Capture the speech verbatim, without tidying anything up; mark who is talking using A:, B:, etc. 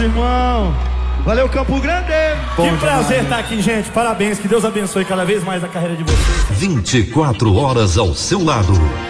A: irmão. Valeu, Campo Grande.
B: Bom que prazer estar aqui, gente. Parabéns, que Deus abençoe cada vez mais a carreira de vocês.
C: vinte e quatro horas ao seu lado.